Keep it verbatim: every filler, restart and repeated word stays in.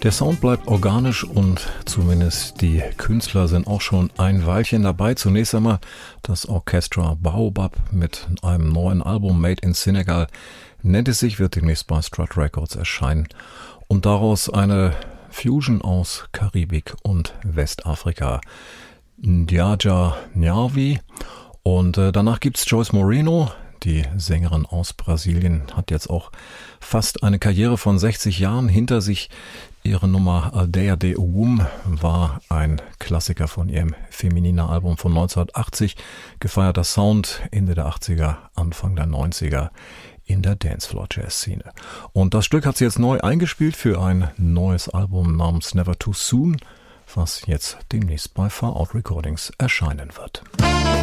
Der Sound bleibt organisch und zumindest die Künstler sind auch schon ein Weilchen dabei. Zunächst einmal das Orchestra Baobab mit einem neuen Album Made in Senegal. Nennt es sich, wird demnächst bei Strut Records erscheinen. Und daraus eine Fusion aus Karibik und Westafrika. Ndjaja Nyavi. Und äh, danach gibt's Joyce Moreno. Die Sängerin aus Brasilien hat jetzt auch fast eine Karriere von sechzig Jahren hinter sich. Ihre Nummer Aldeia de Ogum war ein Klassiker von ihrem Feminina Album von neunzehnhundertachtzig. Gefeierter Sound Ende der achtziger, Anfang der neunziger in der Dancefloor-Jazz-Szene. Und das Stück hat sie jetzt neu eingespielt für ein neues Album namens Never Too Soon, was jetzt demnächst bei Far Out Recordings erscheinen wird.